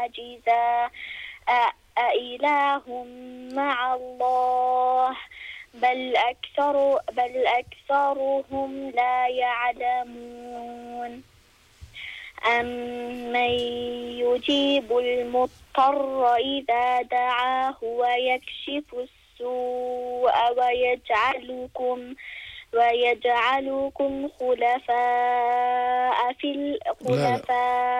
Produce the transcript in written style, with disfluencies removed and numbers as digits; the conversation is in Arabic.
عاجزا أإله مع الله بل أكثرهم لا يعلمون أمن يجيب المضطر إذا دعاه ويكشف السوء ويجعلكم خلفاء